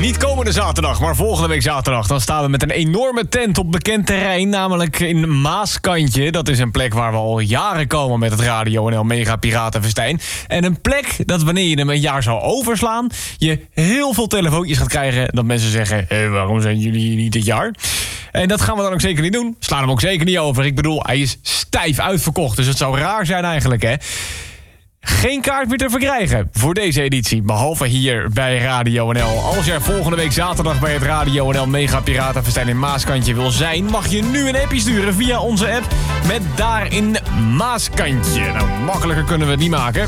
Niet komende zaterdag, maar volgende week zaterdag. Dan staan we met een enorme tent op bekend terrein, namelijk in Maaskantje. Dat is een plek waar we al jaren komen met het Radio NL Mega Piratenfestijn. En een plek dat wanneer je hem een jaar zou overslaan, je heel veel telefoontjes gaat krijgen dat mensen zeggen, waarom zijn jullie hier niet dit jaar? En dat gaan we dan ook zeker niet doen. Slaan hem ook zeker niet over. Ik bedoel, hij is stijf uitverkocht, dus het zou raar zijn eigenlijk, hè? Geen kaart meer te verkrijgen voor deze editie, behalve hier bij Radio NL. Als jij volgende week zaterdag bij het Radio NL Mega Piratenfestijn in Maaskantje wil zijn, mag je nu een appje sturen via onze app met daarin Maaskantje. Nou, makkelijker kunnen we het niet maken.